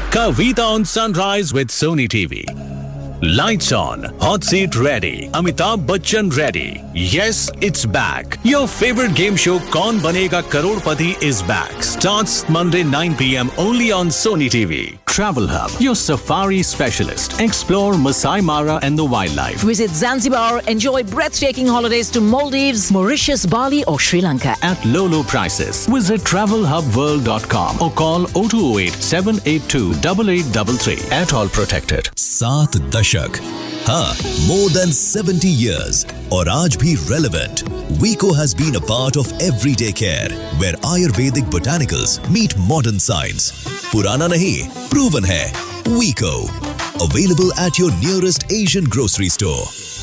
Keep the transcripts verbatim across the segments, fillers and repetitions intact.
Kavita on Sunrise with Sony T V. Lights on, hot seat ready, Amitabh Bachchan ready. Yes, it's back. Your favorite game show Kaun Banega Crorepati is back. Starts Monday nine p.m. only on Sony T V. Travel Hub, your safari specialist. Explore Masai Mara and the wildlife. Visit Zanzibar, enjoy breathtaking holidays to Maldives, Mauritius, Bali or Sri Lanka at low, low prices. Visit travel hub world dot com or call oh two oh eight, seven eight two, eight eight three three. At all protected. सात दशक, हाँ, more than seventy years, और आज भी relevant. Weco has been a part of everyday care, where Ayurvedic botanicals meet modern science. पुराना नहीं, proven है. Weco, available at your nearest Asian grocery store.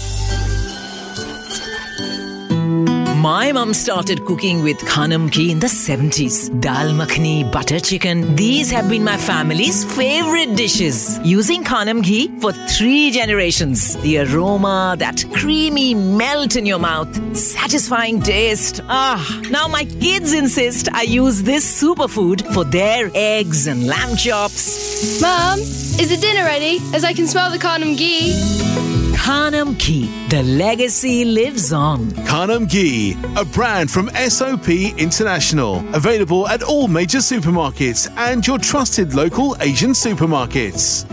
My mum started cooking with Khanam Ghee in the seventies. Dal makhani, butter chicken, these have been my family's favorite dishes. Using Khanam Ghee for three generations. The aroma, that creamy melt in your mouth, satisfying taste. Ah, now my kids insist I use this superfood for their eggs and lamb chops. Mum, is the dinner ready? As I can smell the Khanam Ghee. Khanam Ghee, the legacy lives on. Khanam Ghee, a brand from S O P International. Available at all major supermarkets and your trusted local Asian supermarkets.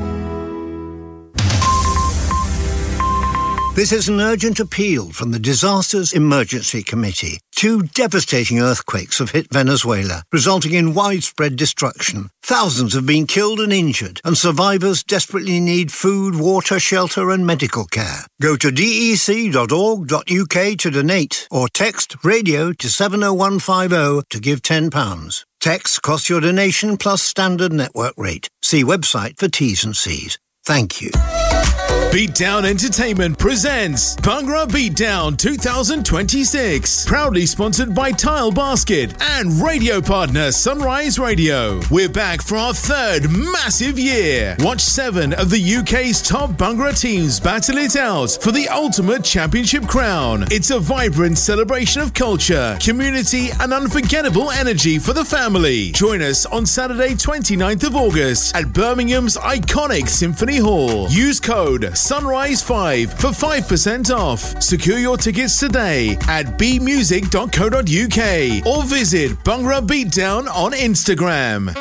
This is an urgent appeal from the Disasters Emergency Committee. Two devastating earthquakes have hit Venezuela, resulting in widespread destruction. Thousands have been killed and injured, and survivors desperately need food, water, shelter and medical care. Go to d e c dot org dot u k to donate, or text radio to seven oh one five oh to give ten pounds. Text costs your donation plus standard network rate. See website for T's and C's. Thank you. Beatdown Entertainment presents Bhangra Beatdown twenty twenty-six. Proudly sponsored by Tile Basket and radio partner Sunrise Radio. We're back for our third massive year. Watch seven of the U K's top Bhangra teams battle it out for the ultimate championship crown. It's a vibrant celebration of culture, community and unforgettable energy for the family. Join us on Saturday twenty-ninth of August at Birmingham's iconic Symphony Hall. Use code Sunrise five for five percent off. Secure your tickets today at b music dot co dot u k or visit Bhangra Beatdown on Instagram.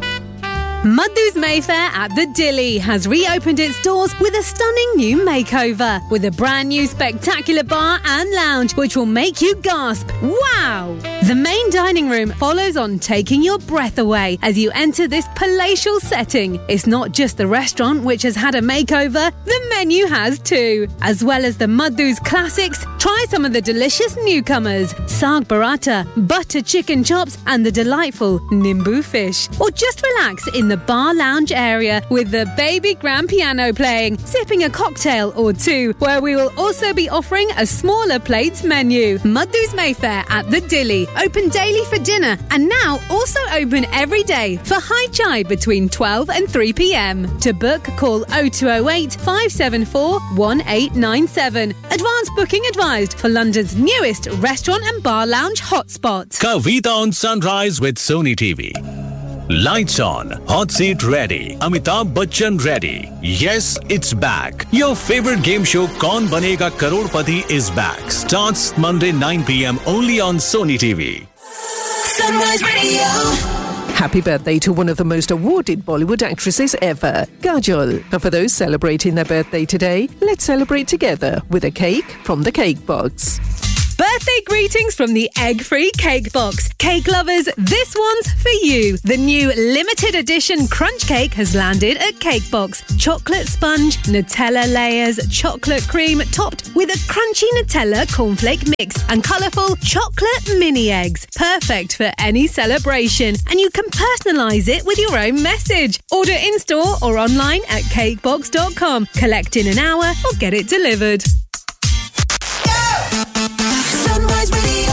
Madhu's Mayfair at the Dilly has reopened its doors with a stunning new makeover, with a brand new spectacular bar and lounge which will make you gasp, wow! The main dining room follows on, taking your breath away as you enter this palatial setting. It's not just the restaurant which has had a makeover, the menu has too. As well as the Madhu's classics, try some of the delicious newcomers, Saag Paratha, butter chicken chops and the delightful Nimbu fish. Or just relax in the bar lounge area with the baby grand piano playing, sipping a cocktail or two, where we will also be offering a smaller plates menu. Madhu's Mayfair at the Dilly, open daily for dinner and now also open every day for high chai between twelve and three p.m. To book, call oh two oh eight, five seven four, one eight nine seven. Advance booking advised for London's newest restaurant and bar lounge hotspot. Kavita on Sunrise with Sony T V. Lights on, hot seat ready, Amitabh Bachchan ready. Yes, it's back. Your favorite game show Kaun Banega Crorepati is back. Starts Monday nine p.m. only on Sony T V. Sunrise Radio. Happy birthday to one of the most awarded Bollywood actresses ever, Kajol. And for those celebrating their birthday today, let's celebrate together with a cake from the Cake Box. Birthday greetings from the egg-free Cake Box. Cake lovers, this one's for you. The new limited edition crunch cake has landed at Cake Box. Chocolate sponge, Nutella layers, chocolate cream topped with a crunchy Nutella cornflake mix and colourful chocolate mini eggs. Perfect for any celebration. And you can personalise it with your own message. Order in-store or online at cake box dot com. Collect in an hour or get it delivered. Sunrise Radio.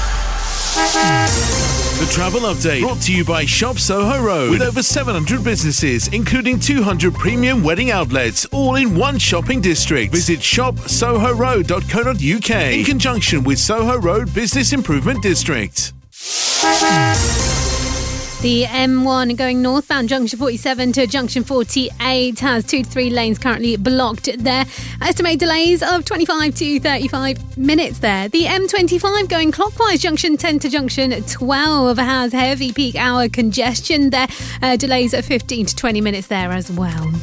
The travel update brought to you by Shop Soho Road, with over seven hundred businesses, including two hundred premium wedding outlets, all in one shopping district. Visit shop soho road dot co dot u k in conjunction with Soho Road Business Improvement District. The M one going northbound, junction forty-seven to junction forty-eight, has two to three lanes currently blocked there. Estimated delays of twenty-five to thirty-five minutes there. The M twenty-five going clockwise, junction ten to junction twelve, has heavy peak hour congestion there. Uh, delays of fifteen to twenty minutes there as well.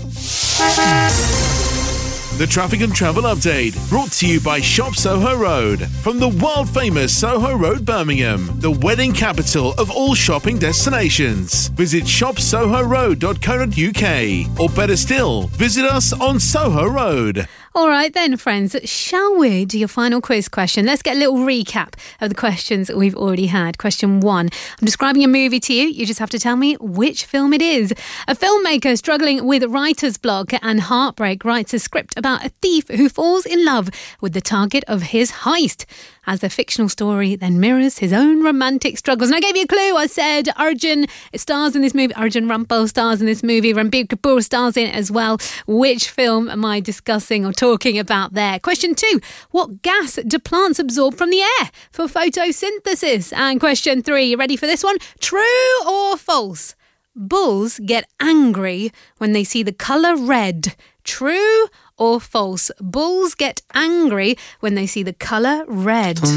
The traffic and travel update brought to you by Shop Soho Road. From the world famous Soho Road, Birmingham, the wedding capital of all shopping destinations. Visit shop soho road dot co dot uk, or better still, visit us on Soho Road. All right then, friends, shall we do your final quiz question? Let's get a little recap of the questions we've already had. Question one. I'm describing a movie to you. You just have to tell me which film it is. A filmmaker struggling with writer's block and heartbreak writes a script about a thief who falls in love with the target of his heist, as the fictional story then mirrors his own romantic struggles. And I gave you a clue. I said Arjun stars in this movie. Arjun Rampal stars in this movie. Ranbir Kapoor stars in it as well. Which film am I discussing or talking about there? Question two. What gas do plants absorb from the air for photosynthesis? And question three. You ready for this one? True or false? Bulls get angry when they see the colour red. True or false? Bulls get angry when they see the colour red.